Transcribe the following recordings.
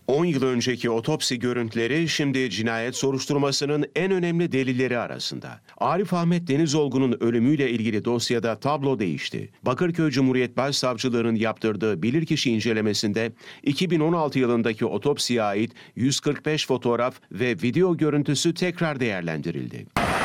10 yıl önceki otopsi görüntüleri şimdi cinayet soruşturmasının en önemli delilleri arasında. Arif Ahmet Denizolgu'nun ölümüyle ilgili dosyada tablo değişti. Bakırköy Cumhuriyet Başsavcılığı'nın yaptırdığı bilirkişi incelemesinde 2016 yılındaki otopsiye ait 145 fotoğraf ve video görüntüsü tekrar değerlendirildi.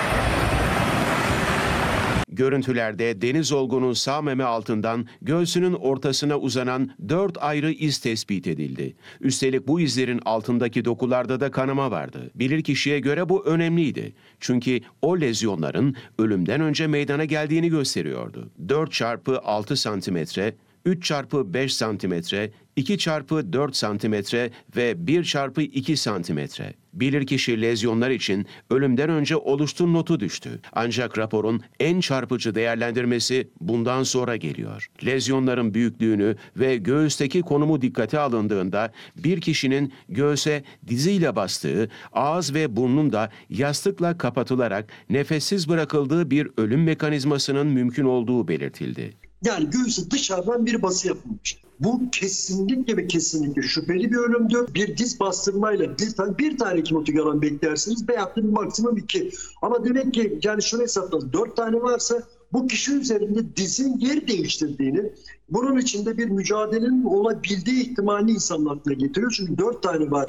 Görüntülerde Denizolgu'nun sağ meme altından göğsünün ortasına uzanan 4 ayrı iz tespit edildi. Üstelik bu izlerin altındaki dokularda da kanama vardı. Bilirkişiye göre bu önemliydi. Çünkü o lezyonların ölümden önce meydana geldiğini gösteriyordu. 4 çarpı 6 santimetre, 3 çarpı 5 santimetre, 2 çarpı 4 santimetre ve 1 çarpı 2 santimetre. Bilirkişi lezyonlar için ölümden önce oluştu notu düştü. Ancak raporun en çarpıcı değerlendirmesi bundan sonra geliyor. Lezyonların büyüklüğünü ve göğüsteki konumu dikkate alındığında bir kişinin göğse diziyle bastığı, ağız ve burnun da yastıkla kapatılarak nefessiz bırakıldığı bir ölüm mekanizmasının mümkün olduğu belirtildi. Yani göğüse dışarıdan bir bası yapılmış. Bu kesinlikle ve kesinlikle şüpheli bir ölümdür. Bir diz bastırmayla bir tane kimotik alan beklersiniz veyahut da bir maksimum 2. Ama demek ki yani şunu hesaplayın, 4 tane varsa bu kişi üzerinde dizin yer değiştirdiğini, bunun içinde bir mücadelenin olabildiği ihtimalini insanın aklına getiriyor. Çünkü 4 tane var.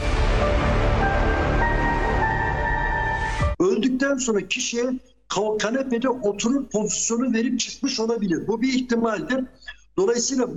Öldükten sonra kişiye kanepede oturur pozisyonu verip çıkmış olabilir. Bu bir ihtimaldir. Dolayısıyla